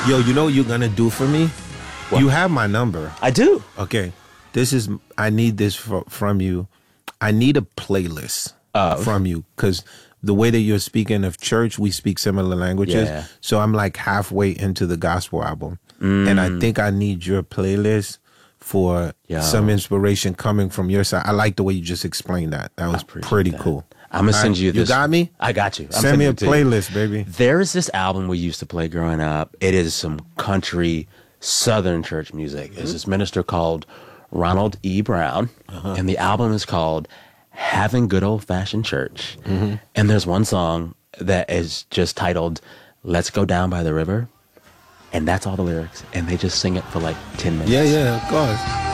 Yo, you know what you're gonna do for me? What? You have my number. I do. Okay, I need this from you. I need a playlist from you because the way that you're speaking of church, we speak similar languages. Yeah. So I'm like halfway into the gospel album, and I think I need your playlist for some inspiration coming from your side. I like the way you just explained that. That was pretty cool. I'm going to send you this. You got me? I got you. Send me a playlist, baby. There's this album we used to play growing up. It is some country Southern church music. There's this minister called Ronald E. Brown, and the album is called Having Good Old Fashioned Church. And there's one song that is just titled Let's Go Down by the River. And that's all the lyrics. And they just sing it for like 10 minutes. Yeah, of course.